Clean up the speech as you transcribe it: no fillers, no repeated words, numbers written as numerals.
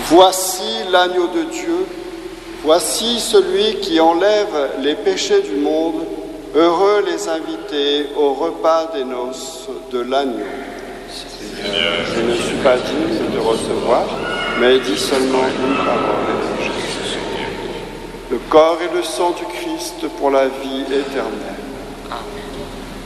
Voici l'agneau de Dieu, voici celui qui enlève les péchés du monde. Heureux les invités au repas des noces de l'agneau. Seigneur, je ne suis pas digne de recevoir, mais dis seulement une parole. Le corps et le sang du Christ pour la vie éternelle. Amen.